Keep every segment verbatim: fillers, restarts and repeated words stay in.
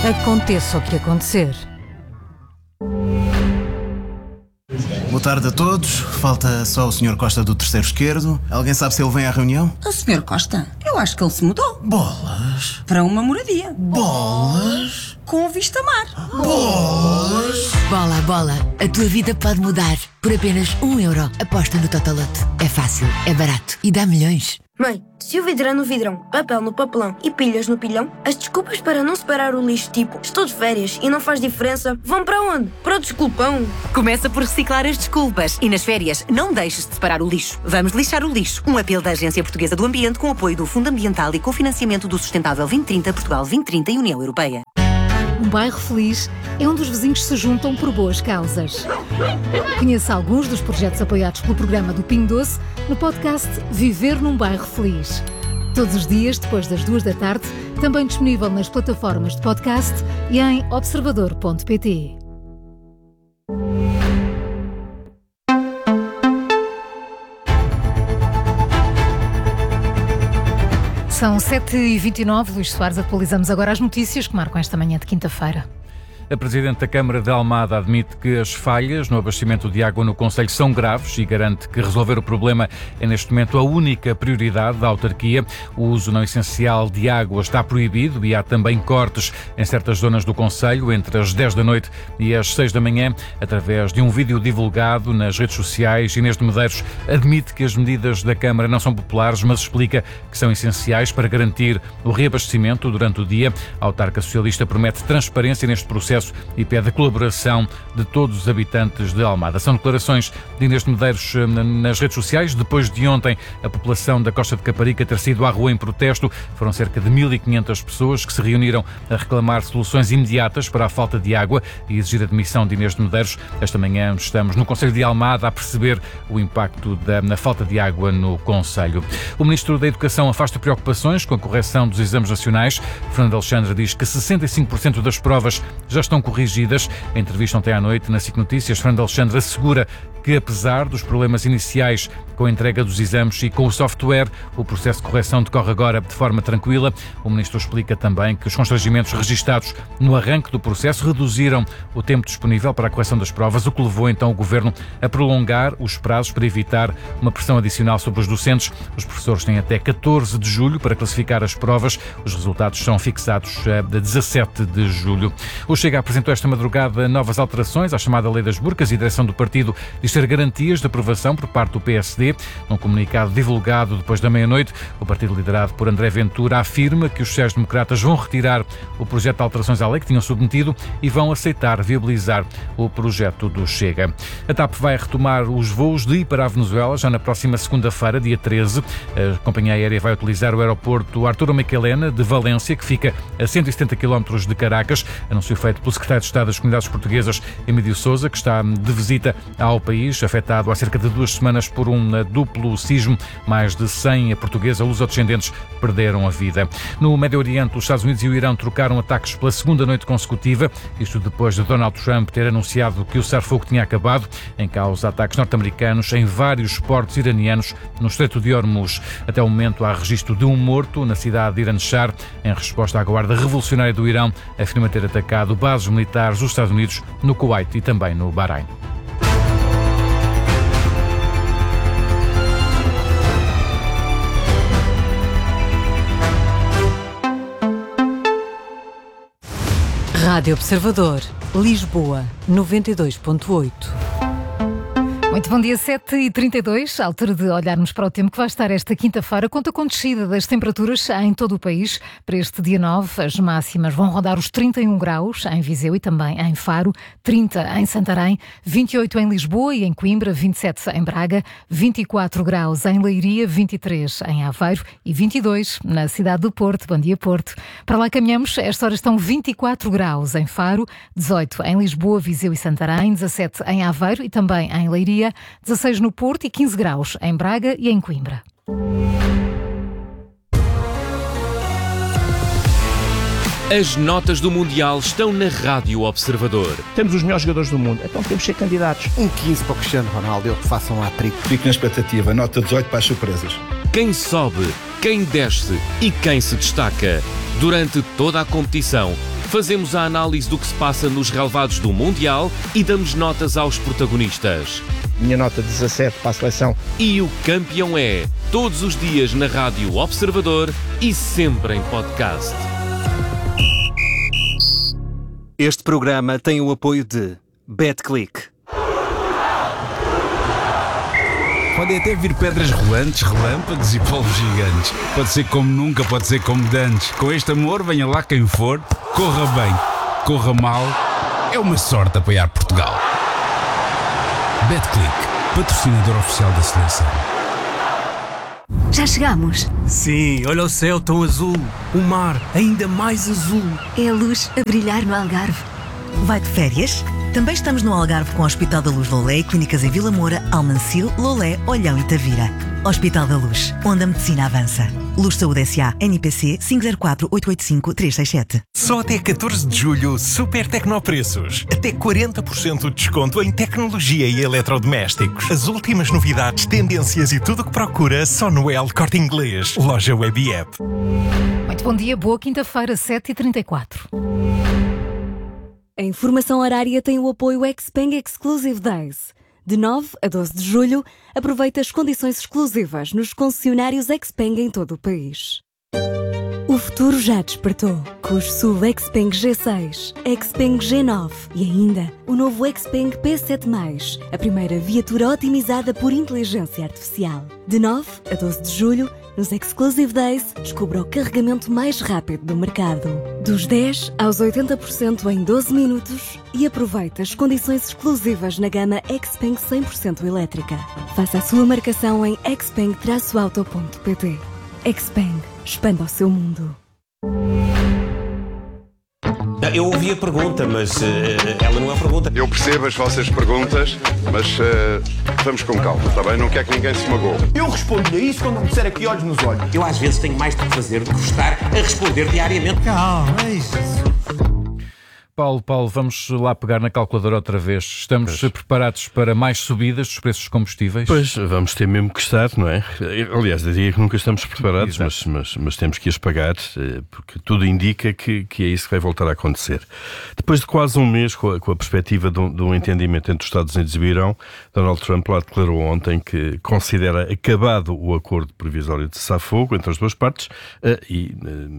Aconteça o que acontecer. Boa tarde a todos. Falta só o senhor Costa do terceiro esquerdo. Alguém sabe se ele vem à reunião? O senhor Costa? Eu acho que ele se mudou. Bolas. Para uma moradia. Bolas. Com vista mar. Bolas. Bola, bola. A tua vida pode mudar. Por apenas um euro. Aposta no Totolote. É fácil, é barato e dá milhões. Mãe, se o vidro é no vidrão, papel no papelão e pilhas no pilhão, as desculpas para não separar o lixo, tipo estou de férias e não faz diferença, vão para onde? Para o desculpão. Começa por reciclar as desculpas e nas férias não deixes de separar o lixo. Vamos lixar o lixo. Um apelo da Agência Portuguesa do Ambiente com apoio do Fundo Ambiental e com financiamento do Sustentável vinte trinta, Portugal vinte trinta e União Europeia. Um bairro feliz é onde os vizinhos se juntam por boas causas. Conheça alguns dos projetos apoiados pelo programa do Pingo Doce no podcast Viver num Bairro Feliz. Todos os dias, depois das duas da tarde, também disponível nas plataformas de podcast e em observador ponto pt. São sete e vinte e nove, Luís Soares, atualizamos agora as notícias que marcam esta manhã de quinta-feira. A Presidente da Câmara de Almada admite que as falhas no abastecimento de água no concelho são graves e garante que resolver o problema é neste momento a única prioridade da autarquia. O uso não essencial de água está proibido e há também cortes em certas zonas do concelho entre as dez da noite e as seis da manhã. Através de um vídeo divulgado nas redes sociais, Inês de Medeiros admite que as medidas da Câmara não são populares, mas explica que são essenciais para garantir o reabastecimento durante o dia. A autarca socialista promete transparência neste processo e pede a colaboração de todos os habitantes de Almada. São declarações de Inês de Medeiros nas redes sociais. Depois de ontem a população da Costa de Caparica ter sido à rua em protesto, foram cerca de mil e quinhentas pessoas que se reuniram a reclamar soluções imediatas para a falta de água e exigir a demissão de Inês de Medeiros. Esta manhã estamos no concelho de Almada a perceber o impacto da na falta de água no concelho. O Ministro da Educação afasta preocupações com a correção dos exames nacionais. Fernando Alexandre diz que sessenta e cinco por cento das provas já estão corrigidas. Em entrevista ontem à noite na SIC Notícias, Fernando Alexandre assegura que, apesar dos problemas iniciais com a entrega dos exames e com o software, o processo de correção decorre agora de forma tranquila. O Ministro explica também que os constrangimentos registados no arranque do processo reduziram o tempo disponível para a correção das provas, o que levou então o Governo a prolongar os prazos para evitar uma pressão adicional sobre os docentes. Os professores têm até catorze de julho para classificar as provas. Os resultados são fixados a dezassete de julho. O Chega apresentou esta madrugada novas alterações à chamada Lei das Burcas e a direção do partido diz ter garantias de aprovação por parte do P S D. Num comunicado divulgado depois da meia-noite, o partido liderado por André Ventura afirma que os sociais-democratas vão retirar o projeto de alterações à lei que tinham submetido e vão aceitar viabilizar o projeto do Chega. A TAP vai retomar os voos de e para a Venezuela já na próxima segunda-feira, dia treze. A companhia aérea vai utilizar o aeroporto Arturo Miquelena de Valência, que fica a cento e setenta quilómetros de Caracas. Anúncio feito pelo secretário de Estado das Comunidades Portuguesas, Emílio Sousa, que está de visita ao país, afetado há cerca de duas semanas por um duplo sismo. Mais de cem portugueses lusodescendentes perderam a vida. No Médio Oriente, os Estados Unidos e o Irão trocaram ataques pela segunda noite consecutiva, isto depois de Donald Trump ter anunciado que o cessar-fogo tinha acabado. Em causa ataques norte-americanos em vários portos iranianos no Estreito de Hormuz. Até o momento há registro de um morto na cidade de Iran-Shar, em resposta à Guarda Revolucionária do Irão, afirma ter atacado bases militares dos Estados Unidos no Kuwait e também no Bahrein. Rádio Observador, Lisboa, noventa e dois ponto oito. Muito bom dia, sete e trinta e dois, à altura de olharmos para o tempo que vai estar esta quinta-feira. Conta com descida das temperaturas em todo o país. Para este dia nove, as máximas vão rondar os trinta e um graus em Viseu e também em Faro, trinta em Santarém, vinte e oito em Lisboa e em Coimbra, vinte e sete em Braga, vinte e quatro graus em Leiria, vinte e três em Aveiro e vinte e dois na cidade do Porto. Bom dia, Porto. Para lá caminhamos, esta hora estão vinte e quatro graus em Faro, dezoito em Lisboa, Viseu e Santarém, dezassete em Aveiro e também em Leiria, dezasseis no Porto e quinze graus em Braga e em Coimbra. As notas do Mundial estão na Rádio Observador. Temos os melhores jogadores do mundo, então temos que ser candidatos. Um quinze para o Cristiano Ronaldo, eu que façam um hat-trick. Fico na expectativa, nota dezoito para as surpresas. Quem sobe, quem desce e quem se destaca. Durante toda a competição, Fazemos a análise do que se passa nos relevados do Mundial e damos notas aos protagonistas. Minha nota dezassete para a seleção. E o campeão é, todos os dias na Rádio Observador e sempre em podcast. Este programa tem o apoio de BetClick. Podem até vir pedras rolantes, relâmpagos e polvos gigantes. Pode ser como nunca, pode ser como dantes. Com este amor, venha lá quem for, corra bem, corra mal. É uma sorte apoiar Portugal. BetClick, patrocinador oficial da seleção. Já chegamos. Sim, olha o céu tão azul, o mar ainda mais azul. É a luz a brilhar no Algarve. Vai de férias? Também estamos no Algarve com o Hospital da Luz Lolé e clínicas em Vila Moura, Almancil, Lolé, Olhão e Tavira. Hospital da Luz, onde a medicina avança. Luz Saúde S A, N P C cinco zero quatro, oito oito cinco, três seis sete. Só até catorze de julho, Super Tecnopreços. Até quarenta por cento de desconto em tecnologia e eletrodomésticos. As últimas novidades, tendências e tudo o que procura só no El Corte Inglês. Loja Web e App. Muito bom dia, boa quinta-feira, sete e trinta e quatro. A informação horária tem o apoio Xpeng Exclusive Days. De nove a doze de julho, aproveita as condições exclusivas nos concessionários Xpeng em todo o país. O futuro já despertou, com os S U V Xpeng G seis, Xpeng G nove e ainda o novo Xpeng P sete mais, a primeira viatura otimizada por inteligência artificial. De nove a doze de julho, nos Exclusive Days, descubra o carregamento mais rápido do mercado. Dos dez aos oitenta por cento em doze minutos e aproveita as condições exclusivas na gama Xpeng cem por cento elétrica. Faça a sua marcação em xpeng auto ponto pt. Xpeng, expanda o seu mundo. Eu ouvi a pergunta, mas uh, ela não é pergunta. Eu percebo as vossas perguntas, mas uh, vamos com calma, está bem? Não quer que ninguém se magoe. Eu respondo-lhe a isso quando me disser aqui olhos nos olhos. Eu às vezes tenho mais do que fazer do que estar a responder diariamente. Calma, é isso. Paulo, Paulo, vamos lá pegar na calculadora outra vez. Estamos pois. preparados para mais subidas dos preços dos combustíveis? Pois, vamos ter mesmo que estar, não é? Aliás, diria que nunca estamos preparados, mas, mas, mas temos que as pagar, porque tudo indica que, que é isso que vai voltar a acontecer. Depois de quase um mês, com a, com a perspectiva de um, de um entendimento entre os Estados Unidos e o Irão, Donald Trump lá declarou ontem que considera acabado o acordo provisório de cessar-fogo entre as duas partes e,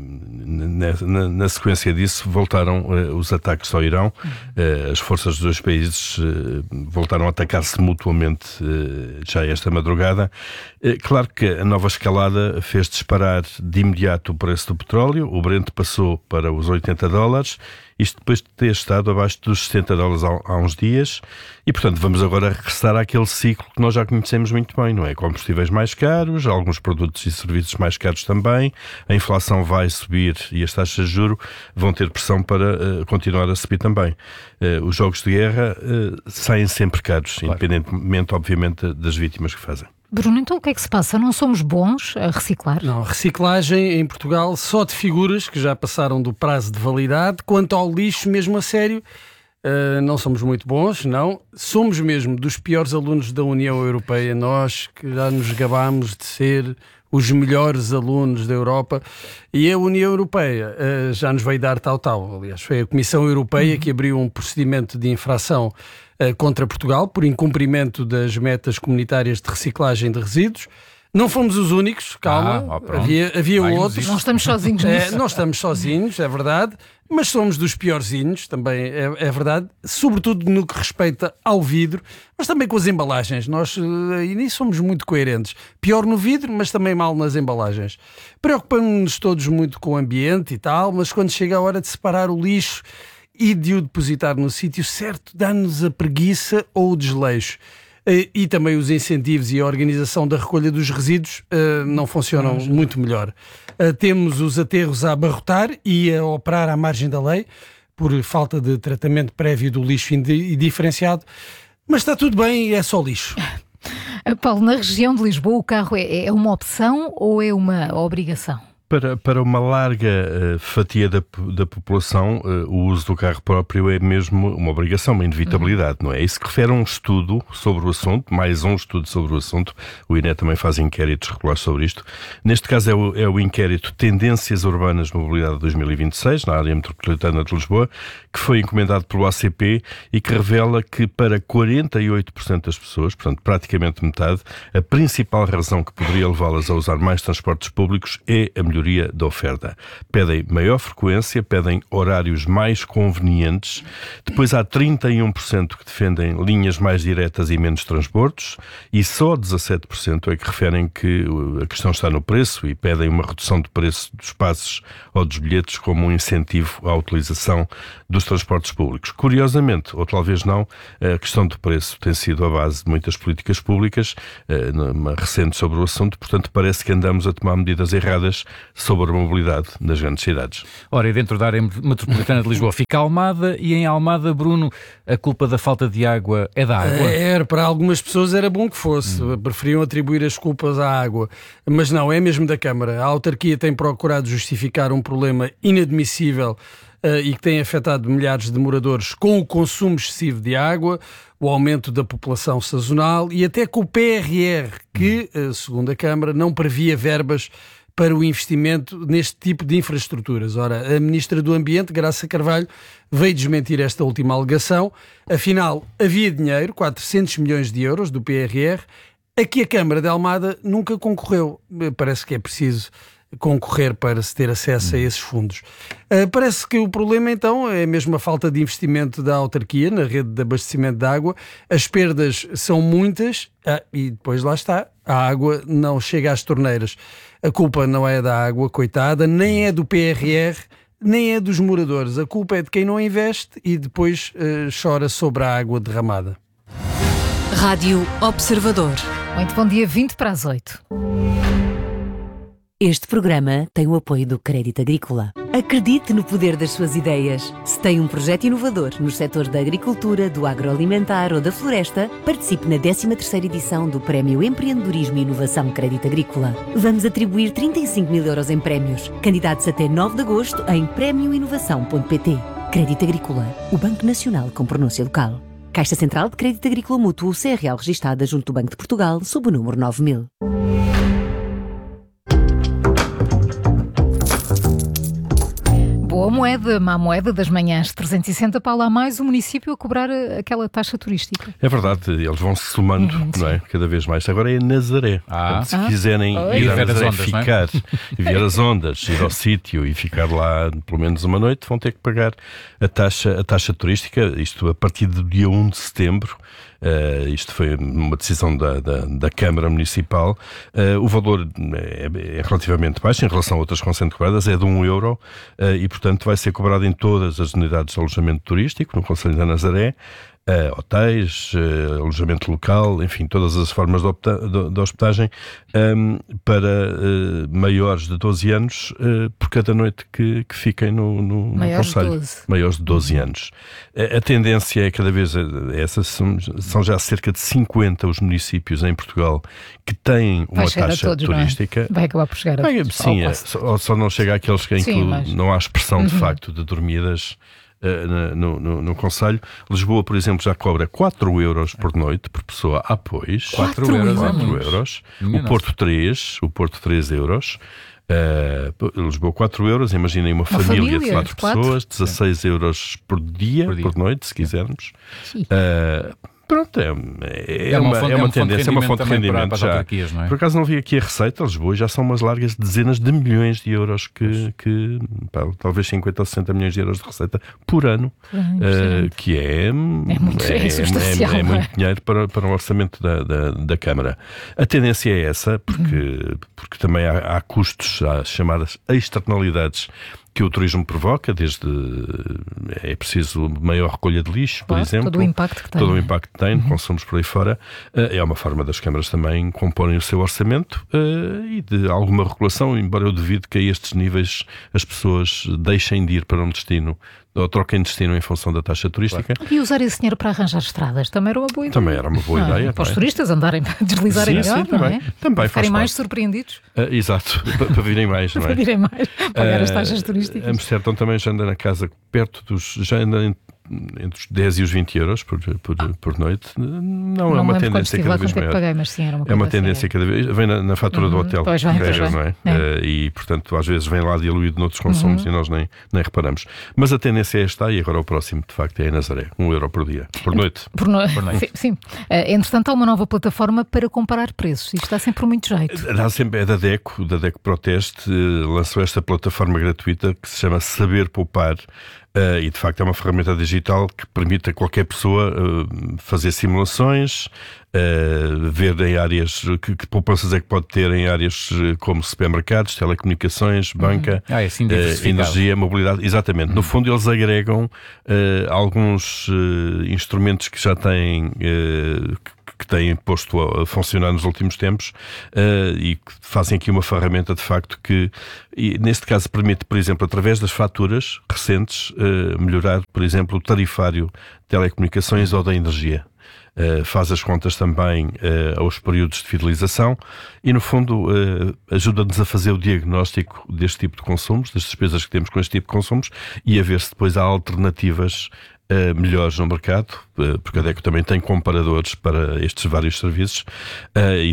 na, na, na sequência disso, voltaram os ataques ataques ao Irão. As forças dos dois países voltaram a atacar-se mutuamente já esta madrugada. Claro que a nova escalada fez disparar de imediato o preço do petróleo. O Brent passou para os oitenta dólares, isto depois de ter estado abaixo dos setenta dólares há, há uns dias. E, portanto, vamos agora regressar àquele ciclo que nós já conhecemos muito bem, não é? Combustíveis mais caros, alguns produtos e serviços mais caros também, a inflação vai subir e as taxas de juros vão ter pressão para uh, continuar a subir também. Uh, os jogos de guerra uh, saem sempre caros, claro, independentemente, obviamente, das vítimas que fazem. Bruno, então o que é que se passa? Não somos bons a reciclar? Não, a reciclagem em Portugal só de figuras que já passaram do prazo de validade. Quanto ao lixo, mesmo a sério, uh, não somos muito bons, não. Somos mesmo dos piores alunos da União Europeia. Nós que já nos gabámos de ser os melhores alunos da Europa, e a União Europeia uh, já nos veio dar tal-tal. Aliás, foi a Comissão Europeia uhum. que abriu um procedimento de infração uh, contra Portugal por incumprimento das metas comunitárias de reciclagem de resíduos. Não fomos os únicos, calma, ah, oh, havia, havia outros. Não estamos sozinhos é, Não estamos sozinhos, é verdade, mas somos dos piorzinhos, também é, é verdade, sobretudo no que respeita ao vidro, mas também com as embalagens. Nós aí nisso somos muito coerentes. Pior no vidro, mas também mal nas embalagens. Preocupamos-nos todos muito com o ambiente e tal, mas quando chega a hora de separar o lixo e de o depositar no sítio certo, dá-nos a preguiça ou o desleixo. E também os incentivos e a organização da recolha dos resíduos uh, não funcionam não, muito melhor. Uh, temos os aterros a abarrotar e a operar à margem da lei por falta de tratamento prévio do lixo e diferenciado, mas está tudo bem e é só lixo. Paulo, na região de Lisboa o carro é, é uma opção ou é uma obrigação? Para, para uma larga uh, fatia da, da população, uh, o uso do carro próprio é mesmo uma obrigação, uma inevitabilidade, uhum. não é? Isso que refere a um estudo sobre o assunto, mais um estudo sobre o assunto. O I N E também faz inquéritos regulares sobre isto. Neste caso é o, é o inquérito Tendências Urbanas de Mobilidade dois mil e vinte e seis, na área metropolitana de Lisboa, que foi encomendado pelo A C P e que revela que para quarenta e oito por cento das pessoas, portanto praticamente metade, a principal razão que poderia levá-las a usar mais transportes públicos é a melhoria da oferta. Pedem maior frequência, pedem horários mais convenientes. Depois há trinta e um por cento que defendem linhas mais diretas e menos transbordos e só dezassete por cento é que referem que a questão está no preço e pedem uma redução de preço dos passes ou dos bilhetes como um incentivo à utilização dos transportes públicos. Curiosamente, ou talvez não, a questão do preço tem sido a base de muitas políticas públicas, uma recente sobre o assunto, portanto parece que andamos a tomar medidas erradas sobre a mobilidade nas grandes cidades. Ora, e dentro da área metropolitana de Lisboa fica Almada, e em Almada, Bruno, a culpa da falta de água é da água? Era, para algumas pessoas era bom que fosse, hum. preferiam atribuir as culpas à água, mas não, é mesmo da Câmara. A autarquia tem procurado justificar um problema inadmissível uh, e que tem afetado milhares de moradores com o consumo excessivo de água, o aumento da população sazonal e até com o P R R, que, uh, segundo a Câmara, não previa verbas para o investimento neste tipo de infraestruturas. Ora, a Ministra do Ambiente, Graça Carvalho, veio desmentir esta última alegação. Afinal, havia dinheiro, quatrocentos milhões de euros do P R R, a que a Câmara de Almada nunca concorreu. Parece que é preciso concorrer para se ter acesso a esses fundos. Uh, parece que o problema, então, é mesmo a falta de investimento da autarquia na rede de abastecimento de água. As perdas são muitas ah, e depois lá está, a água não chega às torneiras. A culpa não é da água, coitada, nem é do P R R, nem é dos moradores. A culpa é de quem não investe e depois uh, chora sobre a água derramada. Rádio Observador. Muito bom dia, vinte para as oito. Este programa tem o apoio do Crédito Agrícola. Acredite no poder das suas ideias. Se tem um projeto inovador nos setores da agricultura, do agroalimentar ou da floresta, participe na décima terceira edição do Prémio Empreendedorismo e Inovação Crédito Agrícola. Vamos atribuir trinta e cinco mil euros em prémios. Candidatos até nove de agosto em prémio inovação ponto pt. Crédito Agrícola, o Banco Nacional com pronúncia local. Caixa Central de Crédito Agrícola Mútuo, C R L registada junto do Banco de Portugal, sob o número nove mil. Boa moeda, má moeda das manhãs trezentos e sessenta para lá mais o município a cobrar aquela taxa turística. É verdade, eles vão se somando, uhum, não é? Cada vez mais. Agora é Nazaré. Ah. Portanto, se ah. quiserem ah. ir a Nazaré, ondas, ficar e ver as ondas, ir ao sítio e ficar lá pelo menos uma noite, vão ter que pagar a taxa, a taxa turística, isto a partir do dia um de setembro. Uh, isto foi uma decisão da, da, da Câmara Municipal. Uh, o valor é, é relativamente baixo em relação a outras que vão sendo cobradas, é de um euro uh, e, portanto, vai ser cobrado em todas as unidades de alojamento turístico, no Concelho da Nazaré. Uh, hotéis, uh, alojamento local, enfim, todas as formas de, opta- de, de hospedagem um, para uh, maiores de doze anos uh, por cada noite que, que fiquem no, no, no Concelho. Maiores de doze anos. Uh, a tendência é cada vez, uh, essas são, são já cerca de cinquenta os municípios em Portugal que têm uma taxa todos, turística. Vai acabar por chegar a Vai, todos. Sim, é, só, só não chega àqueles em sim, que mas... não há expressão uhum. de facto de dormidas No, no, no Concelho. Lisboa, por exemplo, já cobra quatro euros por noite por pessoa a pois. quatro euros. quatro euros. O Porto três, o Porto três euros. Uh, Lisboa quatro euros. Imaginem uma, uma família, família de quatro pessoas, dezasseis euros por dia, por dia, por noite, se quisermos. Uh, Pronto, é, é, é, uma, fonte, é uma tendência, é uma fonte de rendimento. Para, para já. Não é? Por acaso não vi aqui a receita, Lisboa já são umas largas dezenas de milhões de euros, que, que pá, talvez cinquenta ou sessenta milhões de euros de receita por ano, uh, que é, é, muito, é, é, é, é muito dinheiro para, para o orçamento da, da, da Câmara. A tendência é essa, porque, uhum. porque também há, há custos, há chamadas externalidades que o turismo provoca, desde é preciso maior recolha de lixo, claro, por exemplo. Todo o impacto que tem. Todo o impacto que tem, uhum. consumos por aí fora. É uma forma das câmaras também comporem o seu orçamento e de alguma regulação, embora eu duvido que a estes níveis as pessoas deixem de ir para um destino ou troca em destino em função da taxa turística. Claro. E usar esse dinheiro para arranjar estradas também era uma boa ideia. Também era uma boa ah, ideia. Para os turistas andarem, deslizarem sim, melhor, sim, também, não é? Também Ficarem mais parte. surpreendidos. Uh, exato, para, para virem mais, não é? Para virem mais, pagar uh, as taxas turísticas. Amsterdão também já anda na casa perto dos... Já anda em, entre os dez e os vinte euros por, por, ah. por noite. Não, não é uma tendência cada vez maior. Paguei, mas sim, era uma é uma tendência cada vez... Vem na, na fatura uhum. do hotel, pois vem, veja, pois não é? é. Uh, e, portanto, às vezes vem lá diluído noutros consumos uhum. e nós nem, nem reparamos. Mas a tendência é esta, e agora o próximo, de facto, é em Nazaré. Um euro por dia. Por noite. Por, no... por noite. Sim. Uh, entretanto, há uma nova plataforma para comparar preços. Isto dá sempre muito jeito. Dá sempre, é da DECO, da DECO Proteste, uh, lançou esta plataforma gratuita que se chama Saber Poupar. Uh, e de facto é uma ferramenta digital que permite a qualquer pessoa uh, fazer simulações, uh, ver em áreas, que, que poupanças é que pode ter em áreas como supermercados, telecomunicações, banca, uhum. ah, é assim uh, energia, mobilidade. Exatamente. Uhum. No fundo eles agregam uh, alguns uh, instrumentos que já têm... Uh, que têm posto a funcionar nos últimos tempos uh, e que fazem aqui uma ferramenta de facto que, e neste caso, permite, por exemplo, através das faturas recentes, uh, melhorar, por exemplo, o tarifário de telecomunicações ou da energia. Uh, faz as contas também uh, aos períodos de fidelização e, no fundo, uh, ajuda-nos a fazer o diagnóstico deste tipo de consumos, das despesas que temos com este tipo de consumos e a ver se depois há alternativas Uh, melhores no mercado, uh, porque a DECO também tem comparadores para estes vários serviços uh, e